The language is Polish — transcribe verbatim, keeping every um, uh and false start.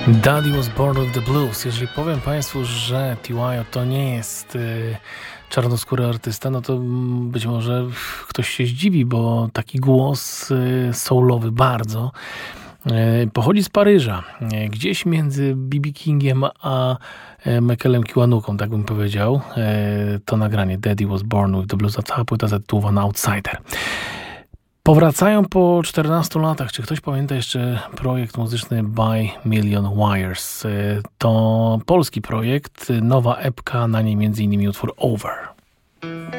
Daddy Was Born with the Blues. Jeżeli powiem Państwu, że T Y to nie jest y, czarnoskóry artysta, no to być może ktoś się zdziwi, bo taki głos y, soulowy bardzo y, pochodzi z Paryża. Y, gdzieś między B B Kingiem a y, Michaelem Kiwanuką, tak bym powiedział. Y, to nagranie Daddy Was Born with the Blues, a cała płyta zatytułowana Outsider. Powracają po czternastu latach. Czy ktoś pamięta jeszcze projekt muzyczny By Million Wires? To polski projekt, nowa epka, na niej między innymi utwór Over.